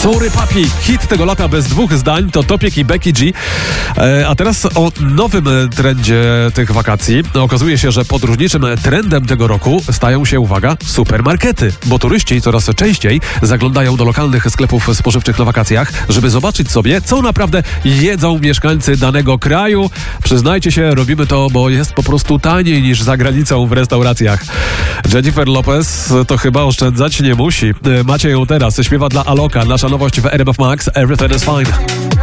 Sorry Papi, hit tego lata bez dwóch zdań to Topiek i Becky G. A teraz o nowym trendzie tych wakacji. Okazuje się, że podróżniczym trendem tego roku stają się, uwaga, supermarkety, bo turyści coraz częściej zaglądają do lokalnych sklepów spożywczych na wakacjach, żeby zobaczyć sobie, co naprawdę jedzą mieszkańcy danego kraju. Przyznajcie się, robimy to, bo jest po prostu taniej niż za granicą w restauracjach. Jennifer Lopez to chyba oszczędzać nie musi. Macie ją teraz, śpiewa dla Aloka, nasza nowość w RMF Max, Everything is Fine.